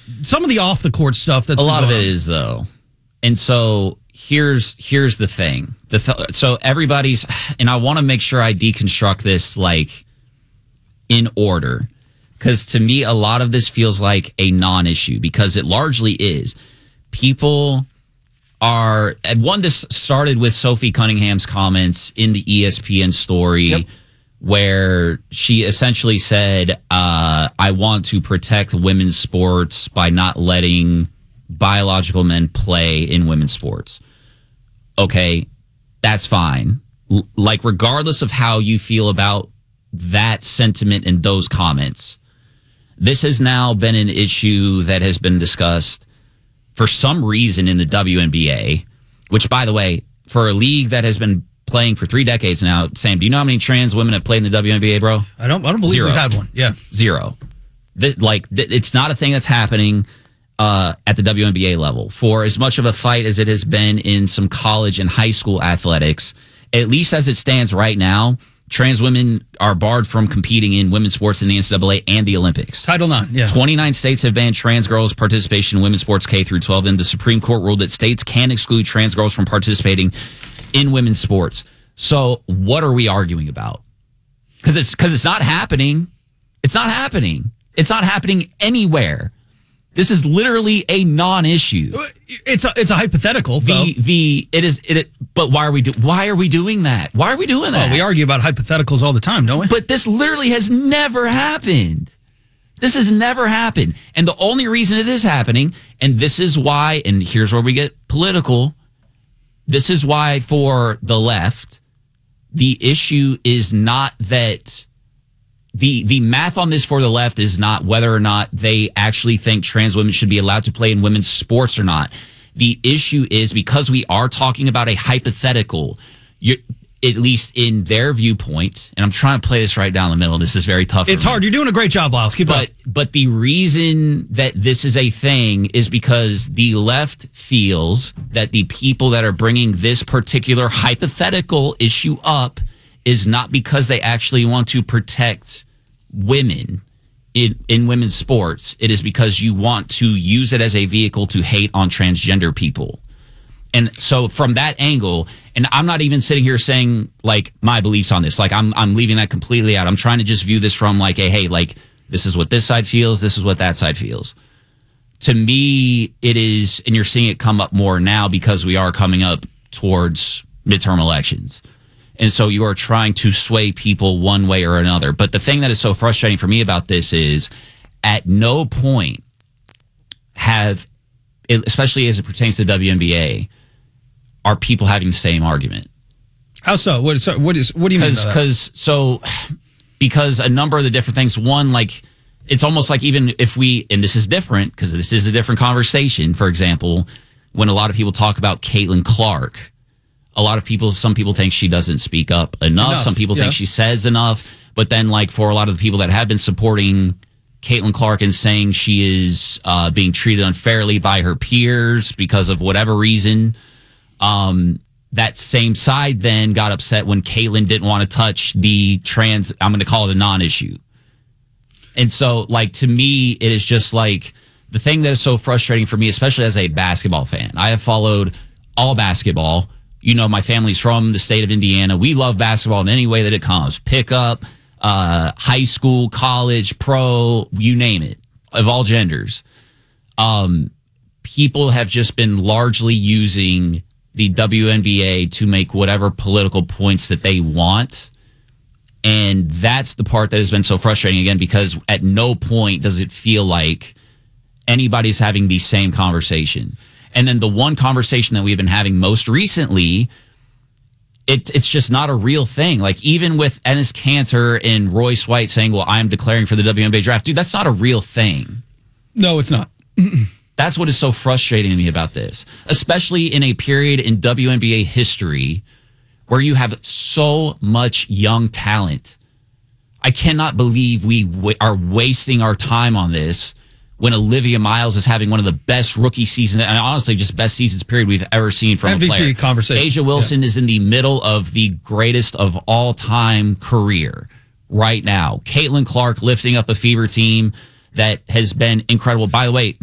some of the off the court stuff. That's a lot of it is though, and so here's the thing. So everybody's, and I want to make sure I deconstruct this like in order, because to me a lot of this feels like a non-issue because it largely is. People are, and one, this started with Sophie Cunningham's comments in the ESPN story, where she essentially said, I want to protect women's sports by not letting biological men play in women's sports. Okay, that's fine. Like, regardless of how you feel about that sentiment and those comments, this has now been an issue that has been discussed for some reason in the WNBA, which, by the way, for a league that has been playing for 3 decades now, Sam, do you know how many trans women have played in the WNBA, bro? I don't believe Zero. we've had one. Yeah. Zero. It's not a thing that's happening at the WNBA level. For as much of a fight as it has been in some college and high school athletics, at least as it stands right now, trans women are barred from competing in women's sports in the NCAA and the Olympics. Title IX, yeah. 29 states have banned trans girls' participation in women's sports K through 12, and the Supreme Court ruled that states can exclude trans girls from participating in women's sports. So what are we arguing about? Because it's not happening. It's not happening. It's not happening anywhere. This is literally a non-issue. It's a hypothetical, though. But why are we doing that? Why are we doing that? Oh, we argue about hypotheticals all the time, don't we? But this literally has never happened. This has never happened. And the only reason it is happening, and this is why, and here's where we get political, this is why for the left, the issue is not that the math on this for the left is not whether or not they actually think trans women should be allowed to play in women's sports or not. The issue is, because we are talking about a hypothetical, at least in their viewpoint, and I'm trying to play this right down the middle. This is very tough. It's hard. You're doing a great job, Lyles. Keep up. But the reason that this is a thing is because the left feels that the people that are bringing this particular hypothetical issue up is not because they actually want to protect women in women's sports. It is because you want to use it as a vehicle to hate on transgender people. And so from that angle, and I'm not even sitting here saying like my beliefs on this, like I'm leaving that completely out. I'm trying to just view this from like a, hey, like this is what this side feels, this is what that side feels. To me, it is, and you're seeing it come up more now because we are coming up towards midterm elections. And so you are trying to sway people one way or another. But the thing that is so frustrating for me about this is at no point have, especially as it pertains to WNBA, are people having the same argument. How so? What do you mean by that? Because a number of the different things, one, like, it's almost like even if we, and this is different because this is a different conversation, for example, when a lot of people talk about Caitlin Clark, some people think she doesn't speak up enough. Some people think she says enough. But then, like, for a lot of the people that have been supporting Caitlin Clark and saying she is being treated unfairly by her peers because of whatever reason, that same side then got upset when Caitlin didn't want to touch the trans, I'm going to call it a non-issue. And so, like, to me, it is just like the thing that is so frustrating for me, especially as a basketball fan. I have followed all basketball. You know, my family's from the state of Indiana. We love basketball in any way that it comes. Pickup, high school, college, pro, you name it, of all genders. People have just been largely using the WNBA to make whatever political points that they want. And that's the part that has been so frustrating, again, because at no point does it feel like anybody's having the same conversation. And then the one conversation that we've been having most recently, it's just not a real thing. Like, even with Enes Kanter and Royce White saying, well, I'm declaring for the WNBA draft. Dude, that's not a real thing. No, it's not. That's what is so frustrating to me about this, especially in a period in WNBA history where you have so much young talent. I cannot believe we are wasting our time on this when Olivia Miles is having one of the best rookie seasons, and honestly, just best seasons period we've ever seen from MVP a player. Conversation. A'ja Wilson is in the middle of the greatest of all time career right now. Caitlin Clark lifting up a Fever team that has been incredible. By the way,